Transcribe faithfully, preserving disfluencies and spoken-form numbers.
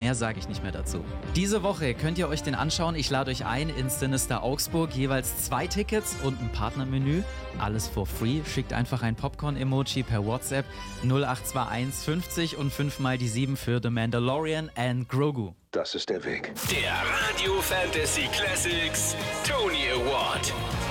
Mehr sage ich nicht mehr dazu. Diese Woche könnt ihr euch den anschauen. Ich lade euch ein ins Sinister Augsburg. Jeweils zwei Tickets und ein Partnermenü. Alles for free. Schickt einfach ein Popcorn-Emoji per WhatsApp null acht zwei eins fünfzig und fünf mal die sieben für The Mandalorian and Grogu. Das ist der Weg. Der Radio Fantasy Classics Tony Award.